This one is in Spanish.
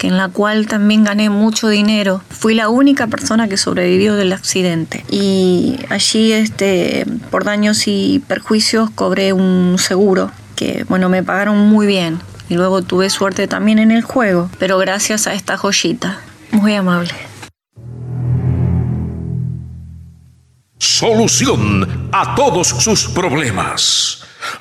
que en la cual también gané mucho dinero. Fui la única persona que sobrevivió del accidente. Y allí, por daños y perjuicios, cobré un seguro que, me pagaron muy bien. Y luego tuve suerte también en el juego, pero gracias a esta joyita. Muy amable. Solución a todos sus problemas.